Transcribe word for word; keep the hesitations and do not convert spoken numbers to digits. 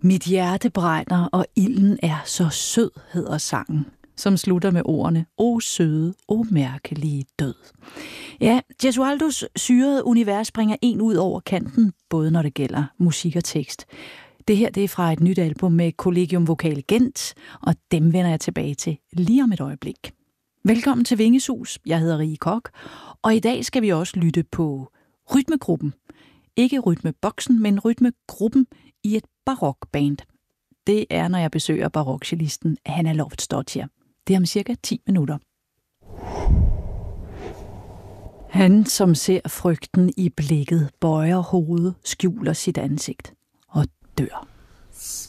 Mit hjerte brænder, og ilden er så sød, hedder sangen, som slutter med ordene, o søde, o mærkelige død. Ja, Gesualdos syrede univers springer en ud over kanten, både når det gælder musik og tekst. Det her det er fra et nyt album med Collegium Vocal Gent, og dem vender jeg tilbage til lige om et øjeblik. Velkommen til Vingesus, jeg hedder Rie Kok, og i dag skal vi også lytte på Rytmegruppen. Ikke rytmeboksen, men rytmegruppen i et barokband. Det er, når jeg besøger barokcellisten Hanna Loftsdottir. Det er om cirka ti minutter. Han, som ser frygten i blikket, bøjer hovedet, skjuler sit ansigt og dør.